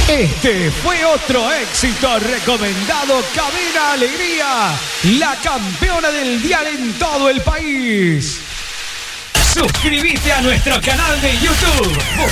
Este fue otro éxito recomendado. Cabina Alegría, la campeona del dial en todo el país. Suscríbete a nuestro canal de YouTube.